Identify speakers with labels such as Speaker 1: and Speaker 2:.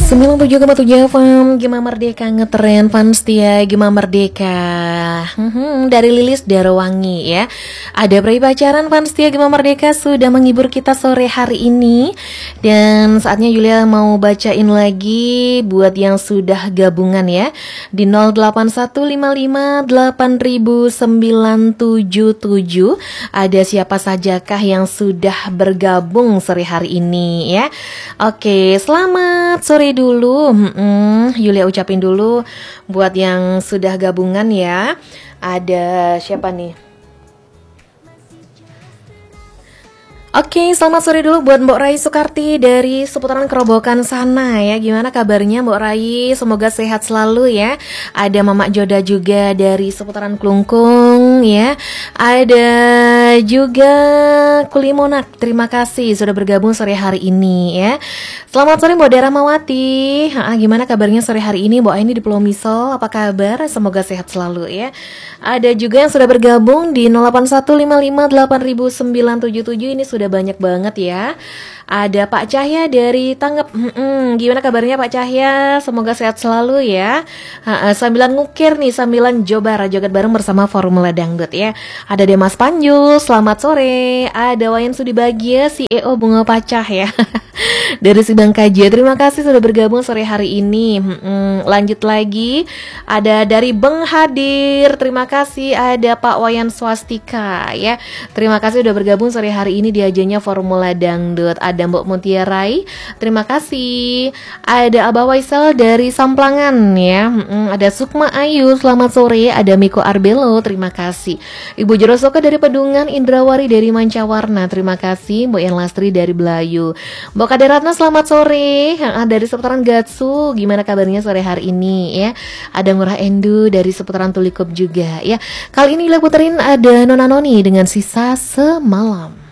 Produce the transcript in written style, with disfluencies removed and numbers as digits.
Speaker 1: 97,7 FM Gema Merdeka ngetren fans setia Gema Merdeka. Dari Lilis Darwangi ya. Ada prai pacaran fans setia Gema Merdeka sudah menghibur kita sore hari ini. Dan saatnya Yulia mau bacain lagi buat yang sudah gabungan ya. Di 0815880977. Ada siapa sajakah yang sudah bergabung sore hari ini ya. Oke, selamat sore dulu. Yulia ucapin dulu buat yang sudah gabungan ya. Ada siapa nih? Oke, selamat sore dulu buat Mbok Rai Sukarti dari seputaran Kerobokan sana ya. Gimana kabarnya Mbok Rai? Semoga sehat selalu ya. Ada Mama Joda juga dari seputaran Klungkung ya. Ada juga Kulimonak. Terima kasih sudah bergabung sore hari ini ya. Selamat sore Mbok Dera Mawati. Gimana kabarnya sore hari ini Mbok Aini di Pulau Misol? Apa kabar? Semoga sehat selalu ya. Ada juga yang sudah bergabung di 0815580977. Ini sudah banyak banget ya. Ada Pak Cahya dari Tanggap. Gimana kabarnya Pak Cahya? Semoga sehat selalu ya. Sambilan ngukir nih, sambilan joget bareng bersama Formula Dangdut ya. Ada Demas Panjul, selamat sore. Ada Wayan Sudibagia, CEO Bunga Pacah ya. Dari Sidang Kaja, terima kasih sudah bergabung sore hari ini. Lanjut lagi, ada dari Beng Hadir, terima kasih. Ada Pak Wayan Swastika ya. Terima kasih sudah bergabung sore hari ini di ajanya Formula Dangdut. Ada Mbok Mutiarai, terima kasih. Ada Abah Waisal dari Samplangan ya. Ada Sukma Ayu, selamat sore. Ada Miko Arbelo, terima kasih. Ibu Jorosoka dari Pedungan, Indrawari dari Mancawarna, terima kasih. Mbok Yan Lastri dari Belayu. Mbok Kaderatna, selamat sore. Dari seputaran Gatsu, gimana kabarnya sore hari ini ya. Ada Murah Endu dari seputaran Tulikop juga ya. Kali ini kita puterin ada Nona Noni dengan Sisa Semalam.